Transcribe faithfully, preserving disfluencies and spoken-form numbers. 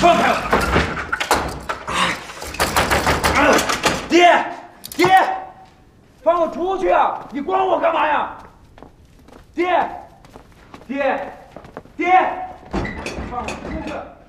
放开我！啊！爹，爹，放我出去啊！你管我干嘛呀？爹，爹，爹，放我出去！